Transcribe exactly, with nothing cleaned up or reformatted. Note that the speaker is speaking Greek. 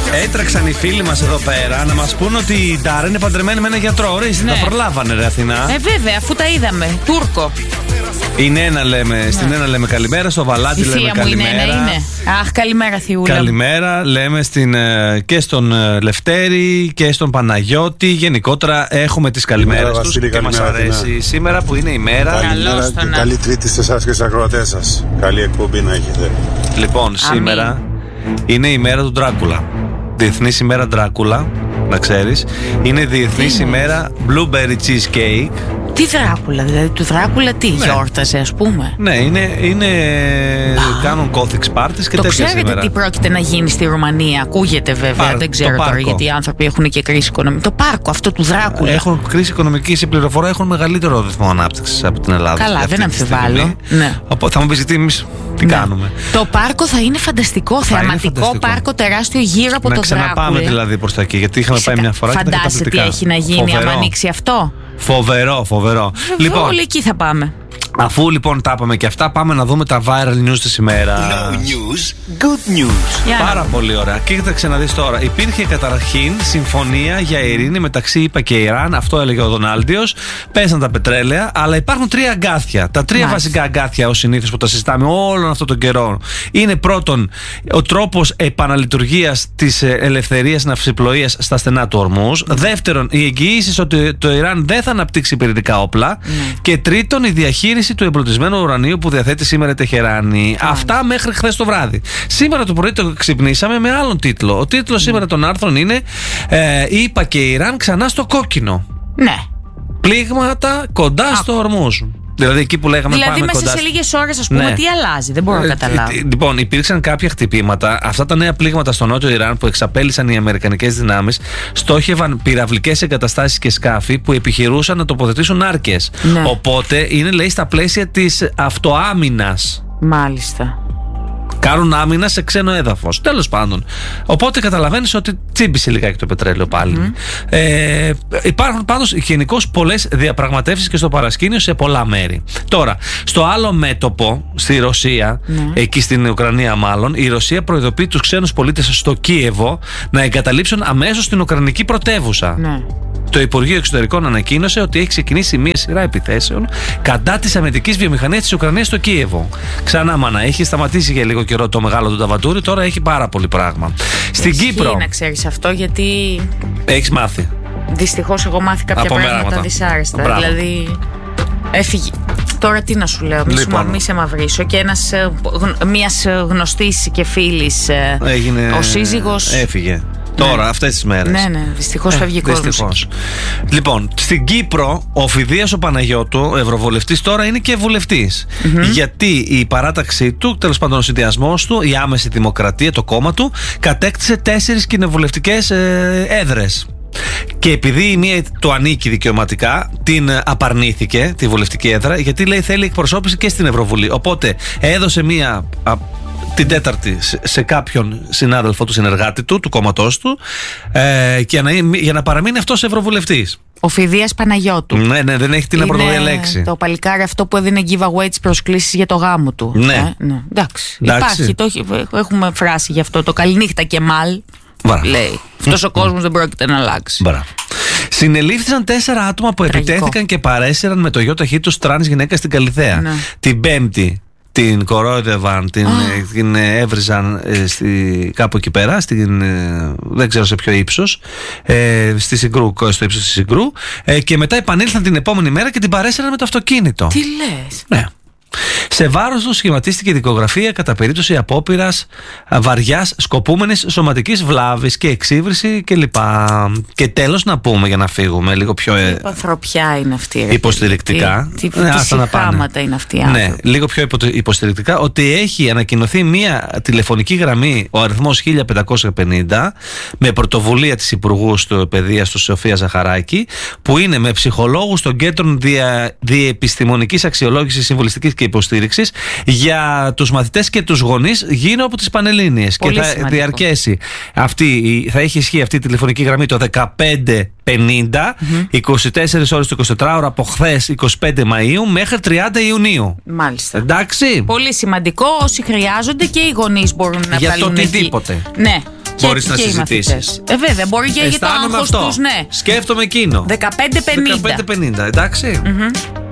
Έτρεξαν οι φίλοι μας εδώ πέρα να μας πούν ότι η Ντάρα είναι παντρεμένη με ένα γιατρό. Ορίστε, ναι. Τα προλάβανε, ρε Αθηνά. Ε, βέβαια, αφού τα είδαμε. Τούρκο. Η Νένα λέμε, ναι. Στην Νένα λέμε καλημέρα, στο Βαλάντι λέμε θεία καλημέρα. Η Νένα είναι. Αχ, καλημέρα, Θιούλα. Καλημέρα, λέμε στην, και στον Λευτέρη και στον Παναγιώτη. Γενικότερα έχουμε τις καλημέρες τους και μας αρέσει ναι. Σήμερα που είναι η μέρα. Καλημέρα και να... καλή Τρίτη σε εσάς και στους ακροατές σας. Καλή εκπομπή να έχετε. Λοιπόν, Αμήν. Σήμερα είναι η μέρα του Ντράκουλα. Διεθνής ημέρα Ντράκουλα, να ξέρεις. Είναι διεθνής ημέρα Blueberry Cheesecake. Τι Δράκουλα, δηλαδή του Δράκουλα τι ναι. Γιόρτασε, ας πούμε. Ναι, είναι, είναι κάνουν Gothic parties και το τέτοια ξέρετε σήμερα. Τι πρόκειται να γίνει στη Ρουμανία. Ακούγεται βέβαια, Πάρ, δεν ξέρω τώρα γιατί οι άνθρωποι έχουν και κρίση οικονομική. Το πάρκο αυτό του Δράκουλα. Έχουν κρίση οικονομική, σε πληροφορία έχουν μεγαλύτερο ρυθμό ανάπτυξης από την Ελλάδα. Καλά, δεν αμφιβάλλω. Ναι. Οπότε θα μου πεις γιατί εμείς τι ναι. κάνουμε. Το πάρκο θα είναι φανταστικό, θα θεαματικό φανταστικό. Πάρκο τεράστιο γύρω από να το Δράκουλα. Να ξαναπάμε δηλαδή προς τα εκεί, γιατί είχαμε πάει μια φορά. Φαντάζεσαι τι έχει να γίνει άμα ανοίξει αυτό. Φοβερό, φοβερό. Λοιπόν, όλοι εκεί θα πάμε. Αφού λοιπόν τα είπαμε και αυτά, πάμε να δούμε τα viral news της ημέρας. No news, good news. Yeah. Πάρα πολύ ωραία. Κοίταξε να δεις τώρα. Υπήρχε καταρχήν συμφωνία για ειρήνη μεταξύ ΗΠΑ και Ιράν. Αυτό έλεγε ο Δονάλντιος. Πέσαν τα πετρέλαια, αλλά υπάρχουν τρία αγκάθια. Τα τρία Μάλιστα. βασικά αγκάθια ως συνήθως που τα συζητάμε όλον αυτόν τον καιρό είναι πρώτον ο τρόπος επαναλειτουργίας της ελευθερίας ναυσιπλοείας στα στενά του Ορμούζ. Δεύτερον, οι εγγυήσεις ότι το Ιράν δεν θα αναπτύξει πυρηνικά όπλα. Mm. Και τρίτον, η διαχείριση του εμπλουτισμένου ουρανίου που διαθέτει σήμερα η Τεχεράνη. Mm. Αυτά μέχρι χθες το βράδυ. Σήμερα το πρωί το ξυπνήσαμε με άλλον τίτλο. Ο τίτλος mm. σήμερα των άρθρων είναι ε, ΗΠΑ και Ιράν ξανά στο κόκκινο. Ναι. Πλήγματα κοντά Α. στο Ορμούζ. Δηλαδή εκεί που λέγαμε δηλαδή πάμε μέσα κοντά... σε λίγες ώρες, ας πούμε, ναι. τι αλλάζει. Δεν μπορώ να καταλάβω. Ε, λοιπόν, υπήρξαν κάποια χτυπήματα. Αυτά τα νέα πλήγματα στο νότιο Ιράν που εξαπέλυσαν οι αμερικανικές δυνάμεις στόχευαν πυραυλικές εγκαταστάσεις και σκάφη που επιχειρούσαν να τοποθετήσουν άρκες. Ναι. Οπότε είναι, λέει, στα πλαίσια της αυτοάμυνας. Μάλιστα. Κάνουν άμυνα σε ξένο έδαφος. Τέλος πάντων. Οπότε καταλαβαίνεις ότι τσίμπησε λιγάκι το πετρέλαιο πάλι. Mm. Ε, υπάρχουν πάντως γενικώς πολλές διαπραγματεύσεις και στο παρασκήνιο σε πολλά μέρη. Τώρα, στο άλλο μέτωπο, στη Ρωσία, mm. εκεί στην Ουκρανία μάλλον, η Ρωσία προειδοποιεί τους ξένους πολίτες στο Κίεβο να εγκαταλείψουν αμέσως την Ουκρανική πρωτεύουσα. Mm. Το Υπουργείο Εξωτερικών ανακοίνωσε ότι έχει ξεκινήσει μια σειρά επιθέσεων κατά της αμυντικής βιομηχανίας της Ουκρανίας στο Κίεβο. Ξανά, μάνα, έχει σταματήσει για λίγο καιρό το μεγάλο του ταβαντούρι, τώρα έχει πάρα πολύ πράγμα. Στην Εσύ Κύπρο. Να ξέρεις αυτό, γιατί. Έχεις μάθει. Δυστυχώς, εγώ μάθει κάποια από πράγματα μέραματα. δυσάρεστα. Μπράβο. Δηλαδή. Έφυγε. Τώρα τι να σου λέω, μη, λοιπόν. σου, μη σε μαυρίσω. Και ένας, μιας γνωστής και φίλης, έγινε, ο σύζυγος. Έφυγε. Τώρα, ναι. αυτές τις μέρες. Ναι, ναι, δυστυχώς ε, φεύγει κόσμος. Λοιπόν, στην Κύπρο, ο Φιδίας ο Παναγιώτου, ευρωβουλευτής, τώρα είναι και βουλευτής. Mm-hmm. Γιατί η παράταξή του, τέλος πάντων ο συνδυασμός του, η άμεση δημοκρατία, το κόμμα του, κατέκτησε τέσσερις κοινοβουλευτικές ε, έδρες. Και επειδή η μία το ανήκει δικαιωματικά, την απαρνήθηκε τη βουλευτική έδρα, γιατί λέει θέλει εκπροσώπηση και στην Ευρωβουλή. Οπότε έδωσε μία. Α, την τέταρτη σε κάποιον συνάδελφο του, συνεργάτη του, του κόμματός του, ε, και να, για να παραμείνει αυτός ευρωβουλευτής. Ο Φιδίας Παναγιώτου. Ναι, ναι, δεν έχει την να πρωτοδιαλέξει. Το παλικάρι αυτό που έδινε giveaway τις προσκλήσεις για το γάμο του. Ναι. Ε, ναι. Εντάξει. Εντάξει. Υπάρχει, το, έχουμε φράση γι' αυτό. Το καληνύχτα και μάλ. Μπράβο. Λέει. Αυτός ο κόσμος δεν πρόκειται να αλλάξει. Μπράβο. Συνελήφθησαν τέσσερα άτομα που Τραγικό. επιτέθηκαν και παρέσυραν με το γιο ταχύ τους τρανς γυναίκα στην Καλιθέα. Ναι. Την Πέμπτη. Την κορόιδευαν, την, oh. την έβριζαν ε, στη, κάπου εκεί πέρα, στην, ε, δεν ξέρω σε ποιο ύψος, ε, στη Συγκρού, στο ύψος της Συγκρού, ε, και μετά επανήλθαν την επόμενη μέρα και την παρέσυραν με το αυτοκίνητο. Τι λες? Ναι. Σε βάρος του σχηματίστηκε δικογραφία κατά περίπτωση απόπειρας βαριάς σκοπούμενης σωματικής βλάβης και εξύβριση κλπ. Και τέλος να πούμε για να φύγουμε λίγο πιο. Τι ανθρωπιά είναι αυτή, ρε, υποστηρικτικά. Τι, τι, ναι, τι συγχάματα είναι αυτή. Ναι, λίγο πιο υποστηρικτικά ότι έχει ανακοινωθεί μια τηλεφωνική γραμμή, ο αριθμός χίλια πεντακόσια πενήντα, με πρωτοβουλία της Υπουργού του Παιδείας του Σοφία Ζαχαράκη, που είναι με ψυχολόγους των κέντρων δια, διεπιστημονικής αξιολόγησης συμβουλιστικής και υποστήριξης για τους μαθητές και τους γονείς γύρω από τις Πανελλήνιες. Και θα σημαντικό. διαρκέσει αυτή, θα έχει ισχύ αυτή η τηλεφωνική γραμμή το δεκαπέντε πενήντα, mm-hmm. είκοσι τέσσερις ώρες το εικοσιτετράωρο από χθες εικοστή πέμπτη Μαΐου μέχρι τριάντα Ιουνίου. Μάλιστα. Εντάξει. Πολύ σημαντικό. Όσοι χρειάζονται και οι γονείς μπορούν να για βγάλουν το οτιδήποτε. Εκεί. Ναι. Μπορείς να συζητήσεις. Ε, βέβαια, μπορεί και για το άγχος τους, ναι. Σκέφτομαι εκείνο. δεκαπέντε πενήντα. δεκαπέντε πενήντα, εντάξει. Mm-hmm.